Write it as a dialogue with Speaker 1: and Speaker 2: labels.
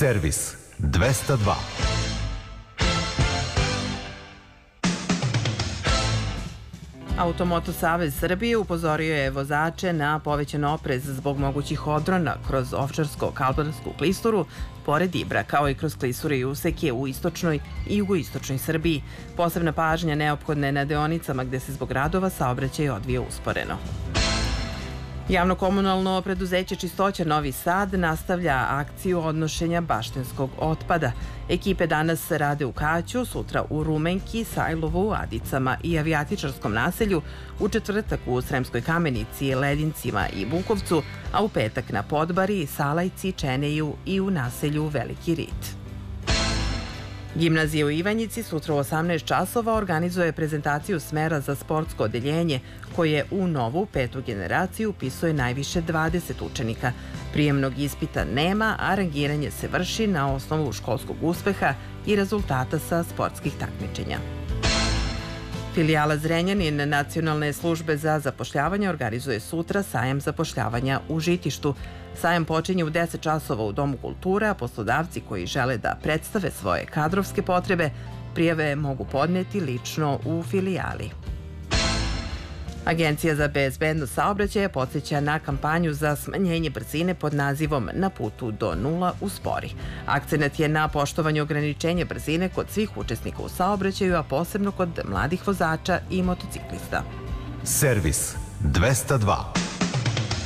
Speaker 1: Servis 202.
Speaker 2: Automoto savez Srbije upozorio je vozače na povećan oprez zbog mogućih odrona kroz Ovčarsko-Kalbarsku klisuru, pored Ibra, kao i kroz klisure i useke u istočnoj i jugoistočnoj Srbiji. Posebna pažnja neophodna je na deonicama gde se zbog radova saobraćaj odvija usporeno. Javno-komunalno preduzeće Čistoća Novi Sad nastavlja akciju odnošenja baštenskog otpada. Ekipe danas rade u Kaću, sutra u Rumenki, Sajlovu, Adicama i Avijatičarskom naselju, u četvrtak u Sremskoj Kamenici, Ledincima i Bukovcu, a u petak na Podbari, Salajci, Čeneju i u naselju Veliki Rit. Gimnazija u Ivanjici sutra u 18 časova organizuje prezentaciju smera za sportsko odeljenje koje u novu petu generaciju upisuje najviše 20 učenika. Prijemnog ispita nema, a rangiranje se vrši na osnovu školskog uspeha i rezultata sa sportskih takmičenja. Filijala Zrenjanin Nacionalne službe za zapošljavanje organizuje sutra sajam zapošljavanja u Žitištu. Sajam počinje u 10 časova u Domu kulture, a poslodavci koji žele da predstave svoje kadrovske potrebe prijave mogu podneti lično u filijali. Agencija za bezbednost saobraćaja podsjeća na kampanju za smanjenje brzine pod nazivom Na putu do nula uspori. Akcenat je na poštovanju ograničenja brzine kod svih učesnika u saobraćaju, a posebno kod mladih vozača i motociklista.
Speaker 1: Servis 202.